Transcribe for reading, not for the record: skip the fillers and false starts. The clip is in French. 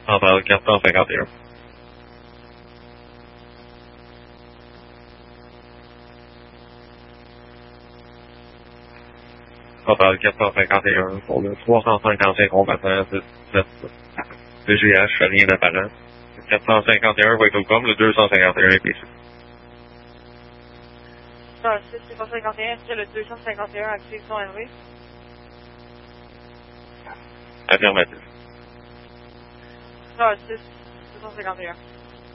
Centrale 451. Centrale 451 pour le 355 combattant 17 DGH, rien d'apparent. 451 va être au com, le 251 est ici. Star 6, 451, est-ce que le 251 active son RV? Affirmatif. Star 6, 251.